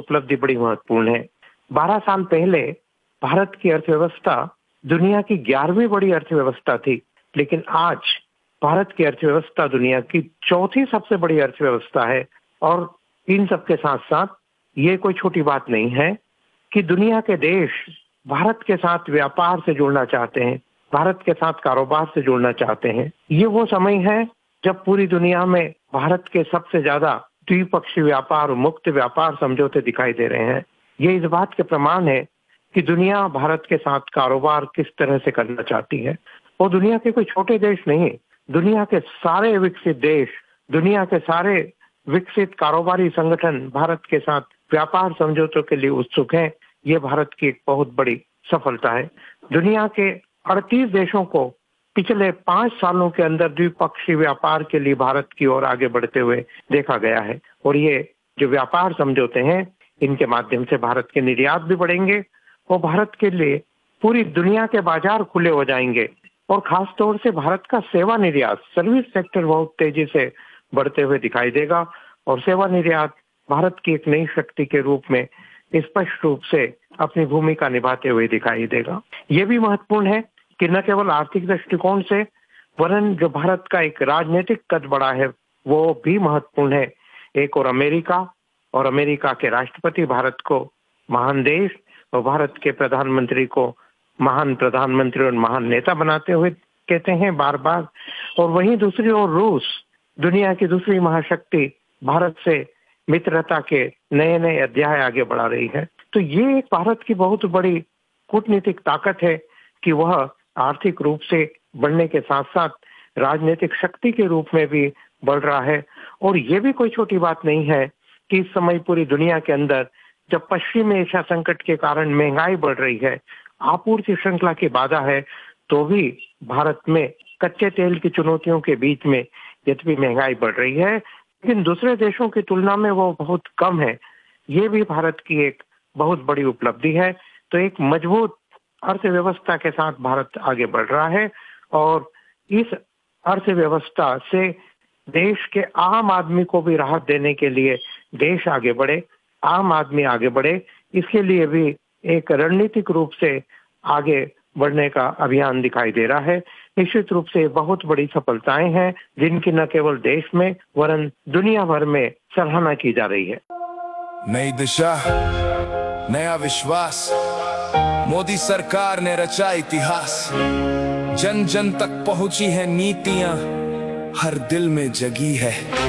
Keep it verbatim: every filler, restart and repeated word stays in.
उपलब्धि बड़ी महत्वपूर्ण है। बारह साल पहले भारत की अर्थव्यवस्था दुनिया की ग्यारहवीं बड़ी अर्थव्यवस्था थी, लेकिन आज भारत की अर्थव्यवस्था दुनिया की चौथी सबसे बड़ी अर्थव्यवस्था है। और इन सबके साथ साथ ये कोई छोटी बात नहीं है कि दुनिया के देश भारत के साथ व्यापार से जुड़ना चाहते हैं, भारत के साथ कारोबार से जुड़ना चाहते हैं। ये वो समय है जब पूरी दुनिया में भारत के सबसे ज्यादा द्विपक्षीय व्यापार और मुक्त व्यापार समझौते दिखाई दे रहे हैं। ये इस बात के प्रमाण है कि दुनिया भारत के साथ कारोबार किस तरह से करना चाहती है। और दुनिया के कोई छोटे देश नहीं, दुनिया के सारे विकसित देश, दुनिया के सारे विकसित कारोबारी संगठन भारत के साथ व्यापार समझौतों के लिए उत्सुक हैं। ये भारत की एक बहुत बड़ी सफलता है। दुनिया के अड़तीस देशों को पिछले पांच सालों के अंदर द्विपक्षीय व्यापार के लिए भारत की ओर आगे बढ़ते हुए देखा गया है। और ये जो व्यापार समझौते हैं, इनके माध्यम से भारत के निर्यात भी बढ़ेंगे और भारत के लिए पूरी दुनिया के बाजार खुले हो जाएंगे। और खास तौर से भारत का सेवा निर्यात, सर्विस सेक्टर बहुत तेजी से बढ़ते हुए दिखाई देगा। और सेवा निर्यात भारत की एक नई शक्ति के रूप में स्पष्ट रूप से अपनी भूमिका निभाते हुए दिखाई देगा। ये भी महत्वपूर्ण है कि न केवल आर्थिक दृष्टिकोण से, वरन जो भारत का एक राजनीतिक कद बढ़ा है वो भी महत्वपूर्ण है। एक और अमेरिका और अमेरिका के राष्ट्रपति भारत को महान देश और भारत के प्रधानमंत्री को महान प्रधानमंत्री और महान नेता बनाते हुए कहते हैं बार बार। और वहीं दूसरी ओर रूस, दुनिया की दूसरी महाशक्ति, भारत से मित्रता के नए नए अध्याय आगे बढ़ा रही है। तो ये एक भारत की बहुत बड़ी कूटनीतिक ताकत है कि वह आर्थिक रूप से बढ़ने के साथ साथ राजनीतिक शक्ति के रूप में भी बढ़ रहा है। और ये भी कोई छोटी बात नहीं है कि इस समय पूरी दुनिया के अंदर जब पश्चिमी एशिया संकट के कारण महंगाई बढ़ रही है, आपूर्ति श्रृंखला की बाधा है, तो भी भारत में कच्चे तेल की चुनौतियों के बीच में यद्यपि महंगाई बढ़ रही है, लेकिन दूसरे देशों की तुलना में वो बहुत कम है। ये भी भारत की एक बहुत बड़ी उपलब्धि है। तो एक मजबूत अर्थव्यवस्था के साथ भारत आगे बढ़ रहा है और इस अर्थव्यवस्था से देश के आम आदमी को भी राहत देने के लिए देश आगे बढ़े, आम आदमी आगे बढ़े, इसके लिए भी एक रणनीतिक रूप से आगे बढ़ने का अभियान दिखाई दे रहा है। निश्चित रूप से बहुत बड़ी सफलताएं हैं जिनकी न केवल देश में वरन दुनिया भर में सराहना की जा रही है। नई दिशा, नया विश्वास, मोदी सरकार ने रचा इतिहास। जन जन तक पहुंची है नीतियां, हर दिल में जगी है